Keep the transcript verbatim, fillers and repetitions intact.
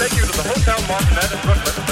take you to the Hotel Martinet in Brooklyn,